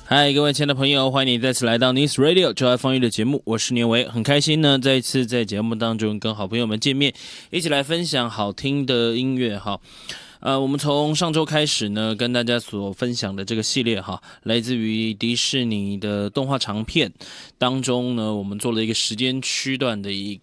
嗨，各位亲爱的朋友，欢迎你再次来到 News Radio 就爱风雨的节目，我是年维，很开心呢，再一次在节目当中跟好朋友们见面，一起来分享好听的音乐哈。我们从上周开始呢，跟大家所分享的这个系列哈，来自于迪士尼的动画长片当中呢，我们做了一个时间区段的一